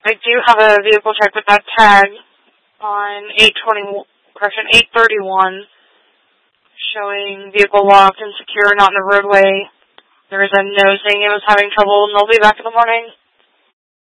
I do have a vehicle check with that tag on 831, showing vehicle locked and secure, not in the roadway. There is a note saying it was having trouble, and they'll be back in the morning.